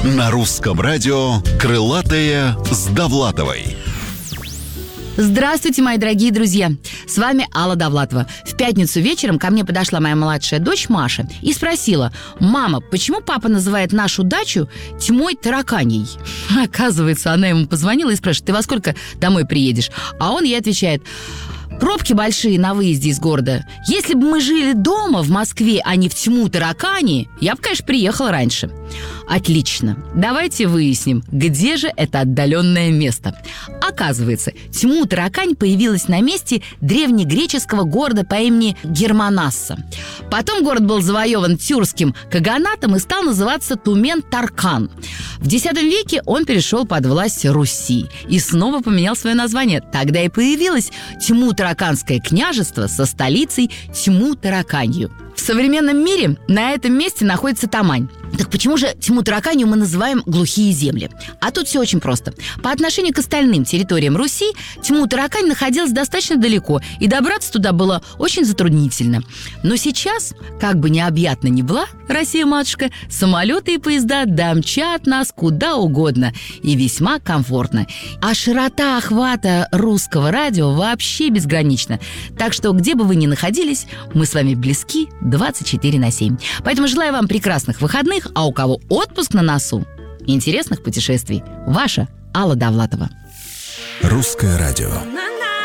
На русском радио «Крылатые с Довлатовой». Здравствуйте, мои дорогие друзья! С вами Алла Довлатова. В пятницу вечером ко мне подошла моя младшая дочь Маша и спросила: «Мама, почему папа называет нашу дачу тьмой тараканьей?» Оказывается, она ему позвонила и спрашивает: «Ты во сколько домой приедешь?» А он ей отвечает: «Пробки большие на выезде из города. Если бы мы жили дома в Москве, а не в тьму таракани, я бы, конечно, приехала раньше». Отлично. Давайте выясним, где же это отдаленное место. Оказывается, тьму таракань появилась на месте древнегреческого города по имени Германасса. Потом город был завоеван тюркским каганатом и стал называться Тумен-Таркан. В X веке он перешел под власть Руси и снова поменял свое название. Тогда и появилось Тьму-Тараканское княжество со столицей Тьму-Тараканью. В современном мире на этом месте находится Тамань. Так почему же Тьму-Тараканью мы называем глухие земли? А тут все очень просто. По отношению к остальным территориям Руси Тьму-Таракань находилась достаточно далеко, и добраться туда было очень затруднительно. Но сейчас, как бы необъятна ни была Россия-матушка, самолеты и поезда домчат нас куда угодно и весьма комфортно. А широта охвата русского радио вообще безгранична. Так что, где бы вы ни находились, мы с вами близки 24/7. Поэтому желаю вам прекрасных выходных, а у кого отпуск на носу, интересных путешествий. Ваша Алла Довлатова. Русское радио.